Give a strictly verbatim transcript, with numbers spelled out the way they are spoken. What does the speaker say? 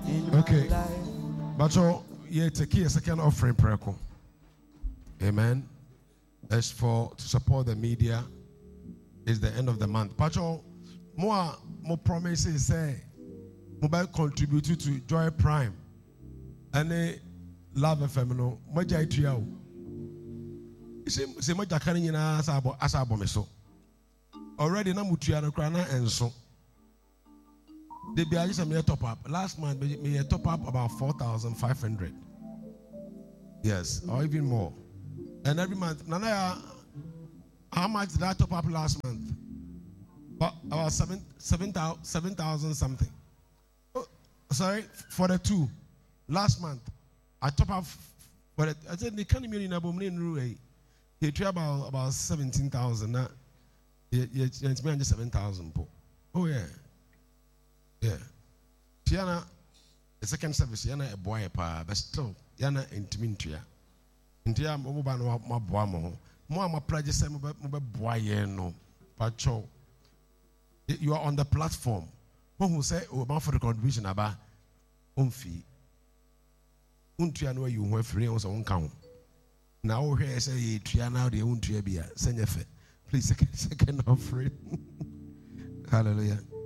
Okay. But so yeah, take a second offering prayer. Amen. As for to support the media, it's the end of the month. But so more more promises say mobile contribute to Joy Prime and a Love F M no moja ituya o. Ise se moja kan nyina asabo asabo me so. Already na mutuya no kra na enso. They be just a top up. Last month me top up about four thousand five hundred. Yes, or even more. And every month, Nana, how much did I top up last month? About, about seven, seven, seven thousand something. Oh, sorry, for the two. Last month, I top up for the, I said, the can't in a boom in Rue. He tried about, about seventeen thousand. It's me just seven thousand. Oh, yeah. Yeah. Tiana, the second service, Yana a boy, but still, Yana intimintia. Intia Moban, my boamo. More my project, my boy, no. Pacho. You are on the platform. One who say, oh, about for the contribution about um fee. Untia know you were free on some count. Now, here say, Triana, the Untria Bia, send your fee. Please, second, second offering. Hallelujah.